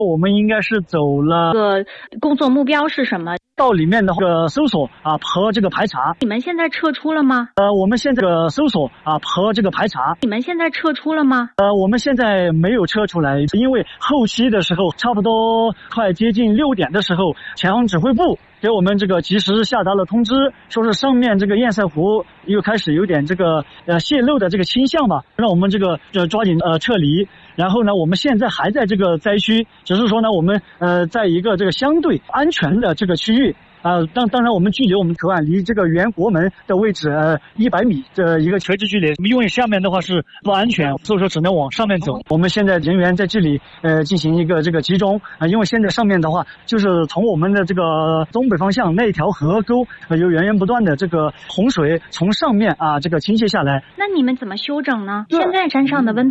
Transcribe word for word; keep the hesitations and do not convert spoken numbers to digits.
我们应该是走了。 这个工作目标是什么？ 到里面的这个搜索啊和这个排查。 你们现在撤出了吗？ 呃，我们现在的搜索啊和这个排查。 你们现在撤出了吗？ 呃，我们现在没有撤出来，因为后期的时候，差不多快接近六点的时候，前航指挥部给我们这个及时下达了通知，说是上面这个堰塞湖又开始有点这个呃泄漏的这个倾向吧，让我们这个呃抓紧呃撤离。然后呢，我们现在还在这个灾区，只是说呢，我们呃在一个这个相对安全的这个区域。呃，当当然，我们距离我们口岸离这个原国门的位置呃一百米的一个垂直距离，因为下面的话是不安全，所以说只能往上面走。我们现在人员在这里呃进行一个这个集中啊、呃，因为现在上面的话就是从我们的这个东北方向那条河沟呃有源源不断的这个洪水从上面啊这个倾泻下来。 那你们怎么休整呢？现在山上的温度